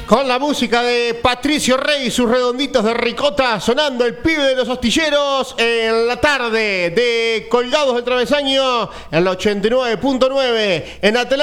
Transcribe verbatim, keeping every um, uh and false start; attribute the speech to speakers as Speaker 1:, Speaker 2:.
Speaker 1: Con la música de Patricio Rey y sus redonditos de ricota, sonando el pibe de los astilleros en la tarde de Colgados del Travesaño en la ochenta y nueve punto nueve en Atlanta.